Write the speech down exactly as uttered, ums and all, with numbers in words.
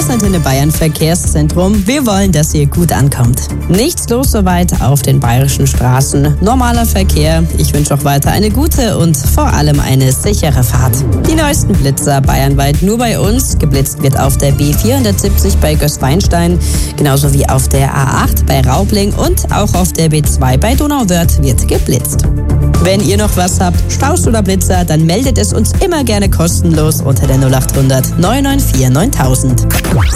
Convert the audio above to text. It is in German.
Verkehrsantenne Bayern Verkehrszentrum. Wir wollen, dass ihr gut ankommt. Nichts los soweit auf den bayerischen Straßen. Normaler Verkehr. Ich wünsche auch weiter eine gute und vor allem eine sichere Fahrt. Die neuesten Blitzer bayernweit nur bei uns. Geblitzt wird auf der B vierhundertsiebzig bei Gößweinstein, genauso wie auf der A acht bei Raubling und auch auf der B zwei bei Donauwörth wird geblitzt. Wenn ihr noch was habt, Staus oder Blitzer, dann meldet es uns immer gerne kostenlos unter der null acht hundert neun neun vier neuntausend.